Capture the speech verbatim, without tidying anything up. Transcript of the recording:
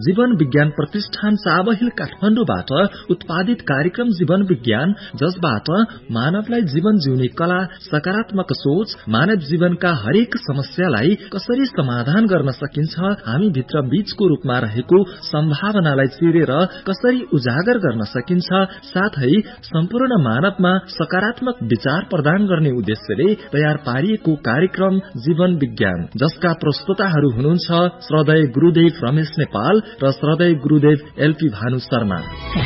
जीवन विज्ञान प्रतिष्ठान चाबहिल काठमाडौँबाट उत्पादित कार्यक्रम जीवन विज्ञान, जसबाट मानवलाई जीवन जिउने कला, सकारात्मक सोच, मानव जीवनका हरेक समस्यालाई कसरी समाधान गर्न सकिन्छ, हामी भित्र बीजको रूपमा रहेको सम्भावनालाई चिरेर कसरी उजागर गर्न सकिन्छ, साथै सम्पूर्ण मानवमा सकारात्मक विचार प्रदान गर्ने उद्देश्यले तयार पारिएको कार्यक्रम जीवन विज्ञान, जसका प्रस्तुताहरू हुनुहुन्छ श्रद्धेय गुरुदेव रमेश नेपाल र श्रद्धेय गुरुदेव एलपी भानु शर्मा।